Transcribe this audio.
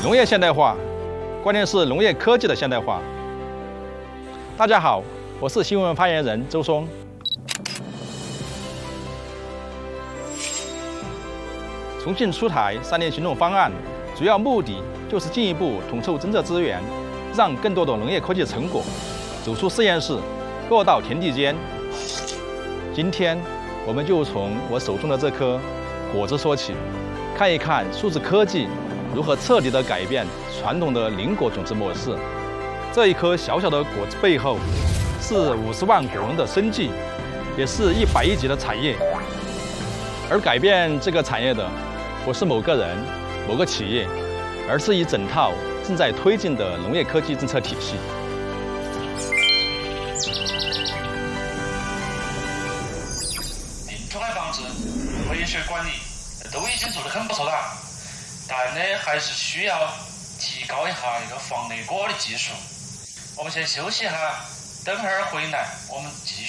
农业现代化，关键是农业科技的现代化。大家好，我是新闻发言人周松。重庆出台3年行动方案，主要目的就是进一步统筹政策资源，让更多的农业科技成果走出实验室，落到田地间。今天，我们就从我手中的这颗果子说起，看一看数字科技如何彻底地改变传统的零果种植模式。这一颗小小的果子背后，是50万果农的生计，也是100亿级的产业。而改变这个产业的，不是某个人、某个企业，而是一整套正在推进的农业科技政策体系。 病虫害防治、肥水管理都已经做得很不错了，但呢还是需要提高一下这个防内果的技术。我们先休息一下，等会儿回来我们继续。